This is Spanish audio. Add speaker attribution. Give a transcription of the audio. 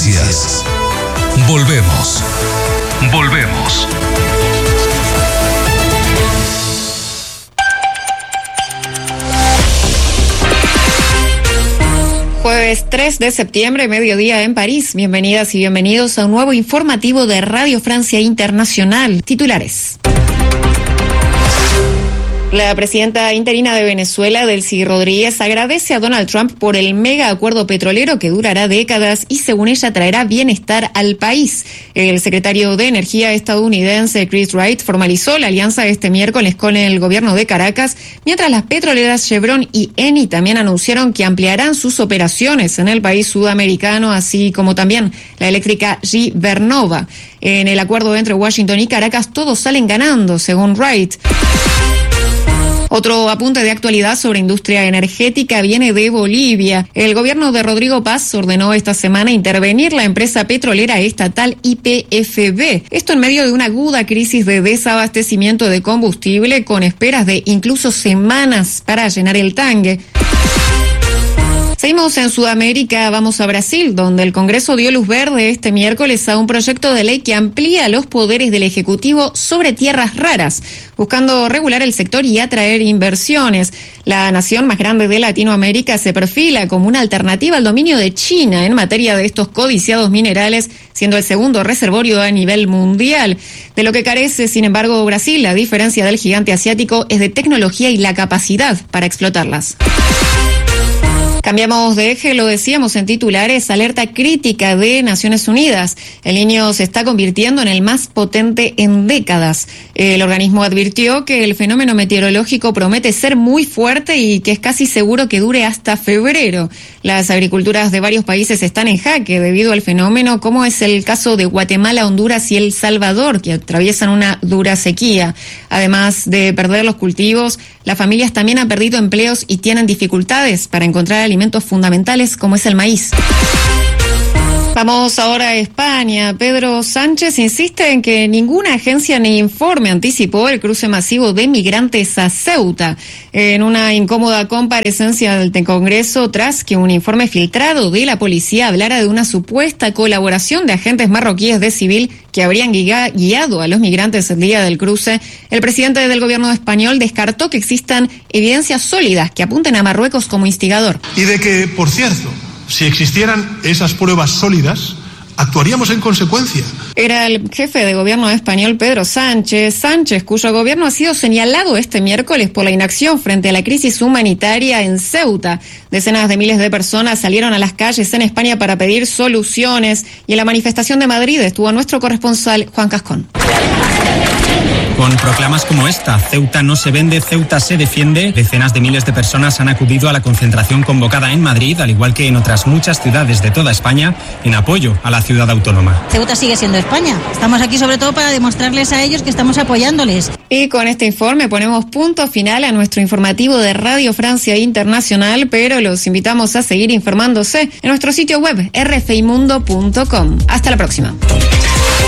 Speaker 1: Noticias. Volvemos.
Speaker 2: Jueves 3 de septiembre, mediodía en París. Bienvenidas y bienvenidos a un nuevo informativo de Radio Francia Internacional. Titulares. La presidenta interina de Venezuela, Delcy Rodríguez, agradece a Donald Trump por el mega acuerdo petrolero que durará décadas y, según ella, traerá bienestar al país. El secretario de Energía estadounidense, Chris Wright, formalizó la alianza este miércoles con el gobierno de Caracas, mientras las petroleras Chevron y Eni también anunciaron que ampliarán sus operaciones en el país sudamericano, así como también la eléctrica GE Vernova. En el acuerdo entre Washington y Caracas, todos salen ganando, según Wright. Otro apunte de actualidad sobre industria energética viene de Bolivia. El gobierno de Rodrigo Paz ordenó esta semana intervenir la empresa petrolera estatal YPFB. Esto en medio de una aguda crisis de desabastecimiento de combustible, con esperas de incluso semanas para llenar el tanque. Seguimos en Sudamérica, vamos a Brasil, donde el Congreso dio luz verde este miércoles a un proyecto de ley que amplía los poderes del Ejecutivo sobre tierras raras, buscando regular el sector y atraer inversiones. La nación más grande de Latinoamérica se perfila como una alternativa al dominio de China en materia de estos codiciados minerales, siendo el segundo reservorio a nivel mundial. De lo que carece, sin embargo, Brasil, a diferencia del gigante asiático, es de tecnología y la capacidad para explotarlas. Cambiamos de eje, lo decíamos en titulares, alerta crítica de Naciones Unidas. El Niño se está convirtiendo en el más potente en décadas. El organismo advirtió que el fenómeno meteorológico promete ser muy fuerte y que es casi seguro que dure hasta febrero. Las agriculturas de varios países están en jaque debido al fenómeno, como es el caso de Guatemala, Honduras y El Salvador, que atraviesan una dura sequía. Además de perder los cultivos, las familias también han perdido empleos y tienen dificultades para encontrar alimentos fundamentales como es el maíz. Vamos ahora a España. Pedro Sánchez insiste en que ninguna agencia ni informe anticipó el cruce masivo de migrantes a Ceuta, en una incómoda comparecencia del Congreso tras que un informe filtrado de la policía hablara de una supuesta colaboración de agentes marroquíes de civil que habrían guiado a los migrantes el día del cruce. El presidente del gobierno español descartó que existan evidencias sólidas que apunten a Marruecos como instigador.
Speaker 3: Y de que, por cierto, si existieran esas pruebas sólidas, actuaríamos en consecuencia.
Speaker 2: Era el jefe de gobierno español, Pedro Sánchez, cuyo gobierno ha sido señalado este miércoles por la inacción frente a la crisis humanitaria en Ceuta. Decenas de miles de personas salieron a las calles en España para pedir soluciones, y en la manifestación de Madrid estuvo nuestro corresponsal, Juan Cascón.
Speaker 4: Con proclamas como esta, Ceuta no se vende, Ceuta se defiende, decenas de miles de personas han acudido a la concentración convocada en Madrid, al igual que en otras muchas ciudades de toda España, en apoyo a la ciudad autónoma.
Speaker 5: Ceuta sigue siendo España. Estamos aquí sobre todo para demostrarles a ellos que estamos apoyándoles.
Speaker 2: Y con este informe ponemos punto final a nuestro informativo de Radio Francia Internacional, pero los invitamos a seguir informándose en nuestro sitio web rfimundo.com. Hasta la próxima.